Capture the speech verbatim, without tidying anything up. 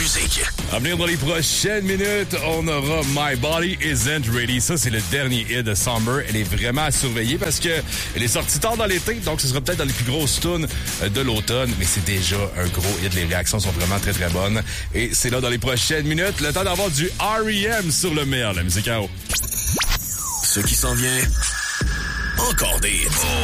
musique. À venir dans les prochaines minutes, on aura My Body Isn't Ready. Ça, c'est le dernier hit de Summer. Elle est vraiment à surveiller parce que elle est sortie tard dans l'été, donc ce sera peut-être dans les plus grosses tunes de l'automne, mais c'est déjà un gros hit. Les réactions sont vraiment très, très bonnes. Et c'est là dans les prochaines minutes, le temps d'avoir du R E M sur le meilleur, la musique à eau. Ce qui s'en vient, encore des hits.